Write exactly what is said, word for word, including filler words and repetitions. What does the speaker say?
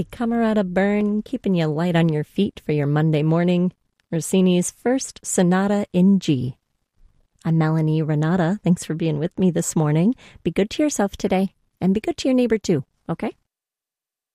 the Camerata Burn, keeping you light on your feet for your Monday morning. Rossini's First Sonata in G. I'm Melanie Renata. Thanks for being with me this morning. Be good to yourself today, and be good to your neighbor too, okay?